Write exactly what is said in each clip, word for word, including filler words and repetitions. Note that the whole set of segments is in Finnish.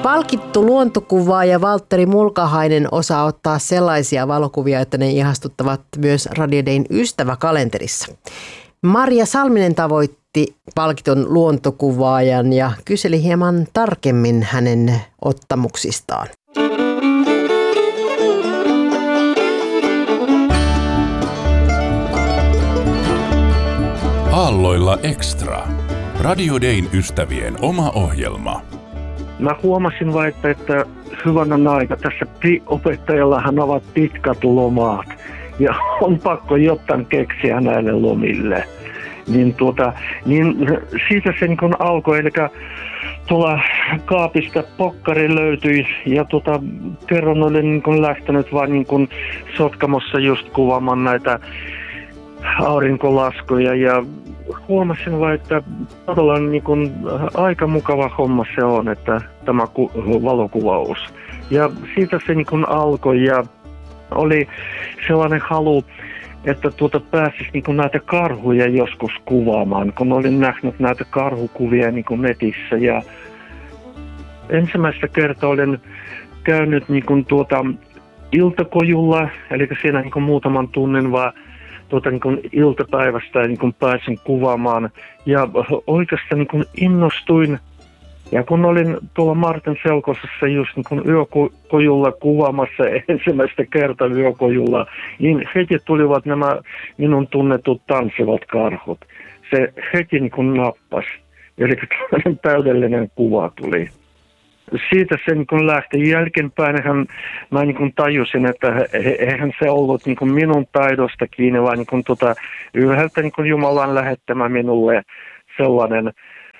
Palkittu luontokuvaaja Valtteri Mulkahainen osaa ottaa sellaisia valokuvia, että ne ihastuttavat myös Radio Dayn ystäväkalenterissa. Maria Salminen tavoitti palkitun luontokuvaajan ja kyseli hieman tarkemmin hänen ottamuksistaan. Aalloilla Extra. Radio Dayn ystävien oma ohjelma. Mä huomasin vain, että, että hyvänen aika. Tässä opettajallahan ovat pitkät lomat ja on pakko jotain keksiä näille lomille. Niin, tuota, niin siitä se niin alkoi, eli tuolla kaapista pokkari löytyi ja tuota, kerran olin niin lähtenyt vaan niin Sotkamossa just kuvaamaan näitä aurinkolaskuja ja huomasin vain, että todella niin kuin aika mukava homma se on, että tämä ku- valokuvaus. Ja siitä se niin kuin alkoi ja oli sellainen halu, että tuota pääsisi niin kuin näitä karhuja joskus kuvaamaan, kun olin nähnyt näitä karhukuvia niin kuin netissä. Ja ensimmäistä kertaa olen käynyt niin kuin tuota iltakojulla, eli siinä niin kuin muutaman tunnin vaan tuota niin kuin iltapäivästä niin kuin pääsin kuvaamaan ja oikeastaan niin kuin innostuin. Ja kun olin tuolla Martin Selkosessa just niin kuin yökojulla kuvaamassa ensimmäistä kertaa yökojulla, niin heti tulivat nämä minun tunnetut tanssivat karhut. Se heti niin kuin nappasi. Eli täydellinen kuva tuli. Siitä se niin kuin lähti. Jälkeenpäinhän mä niin kuin tajusin, että eihän se ollut niin kuin minun taidosta kiinni, vaan niin kuin tuota, yhdeltä niin kuin Jumalan lähettämä minulle sellainen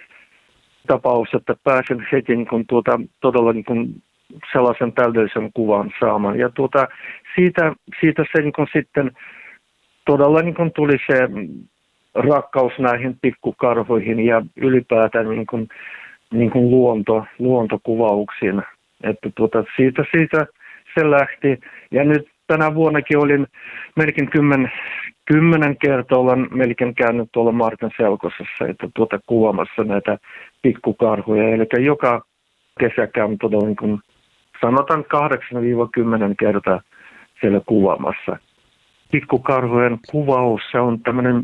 tapaus, että pääsin heti niin kuin tuota, todella niin kuin sellaisen täydellisen kuvan saamaan. Ja tuota, siitä, siitä se niin kuin sitten todella niin kuin tuli se rakkaus näihin pikkukarhuihin ja ylipäätään niin kuin niin kuin luonto, luontokuvauksiin. Että tuota, siitä, siitä se lähti. Ja nyt tänä vuonnakin olin melkein kymmen, kymmenen kertaa olen melkein käynyt tuolla Martin Selkosessa, että tuota kuvaamassa näitä pikkukarhuja. Eli joka kesä käyn todella niin kuin sanotaan kahdeksan kymmenen kertaa siellä kuvaamassa. Pikkukarhujen kuvaus, se on tämmöinen,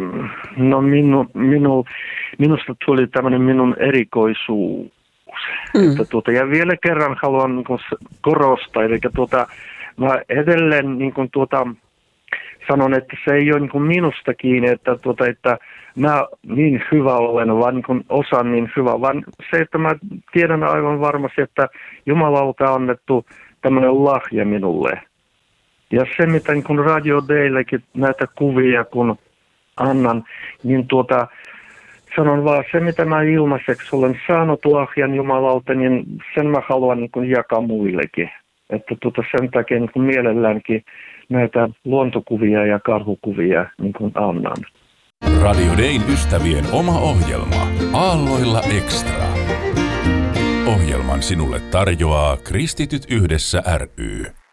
no minu, minu, minusta tuli tämmöinen minun erikoisuus. Mm. Että tuota, ja vielä kerran haluan niin kuin korostaa, eli tuota, mä edelleen niin kuin tuota, sanon, että se ei ole niin kuin minusta kiinni, että, tuota, että mä niin hyvä olen, vaan niin kuin osaan niin hyvä, vaan se, että mä tiedän aivan varmasti, että Jumalalta on annettu tämmöinen lahja minulle. Ja se, mitä niin kuin Radio Dayllekin näitä kuvia, kun annan, niin tuota, sanon vaan, se mitä mä ilmaiseksi olen saanut lahjan Jumalalta, niin sen mä haluan niin kuin jakaa muillekin. Että tuota, sen takia niin kuin mielelläänkin näitä luontokuvia ja karhukuvia niin kuin annan. Radio Dayn ystävien oma ohjelma Aalloilla Extra. Ohjelman sinulle tarjoaa Kristityt yhdessä ry.